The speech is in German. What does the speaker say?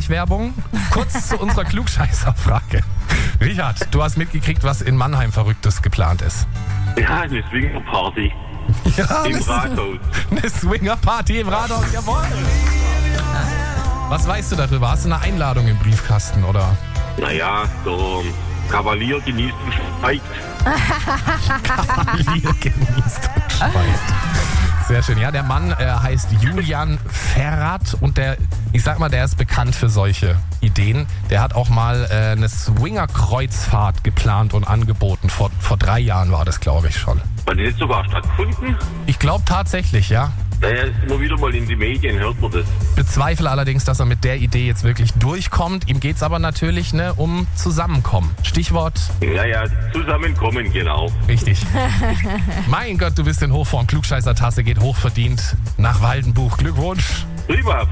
Schleichwerbung. Kurz zu unserer Klugscheißer-Frage. Richard, du hast mitgekriegt, was in Mannheim Verrücktes geplant ist. Ja, eine Swingerparty Ja, im Rathaus. eine Swingerparty im Rathaus, jawohl. Was weißt du darüber? Hast du eine Einladung im Briefkasten, oder? Naja, der Kavalier genießt und schweigt. Kavalier genießt und schweigt. Sehr schön. Ja, der Mann heißt Julian Ferrat und der ist bekannt für solche Ideen. Der hat auch mal eine Swinger-Kreuzfahrt geplant und angeboten. Vor 3 Jahren war das, glaube ich, schon. Hat die jetzt sogar stattgefunden? Ich glaube tatsächlich, ja. Naja, ist immer wieder mal in die Medien, hört man das. Bezweifle allerdings, dass er mit der Idee jetzt wirklich durchkommt. Ihm geht es aber natürlich um Zusammenkommen. Stichwort. Ja, zusammenkommen, genau. Richtig. Mein Gott, du bist in Hochform. Klugscheißer-Tasse geht hochverdient nach Waldenbuch. Glückwunsch. Prima.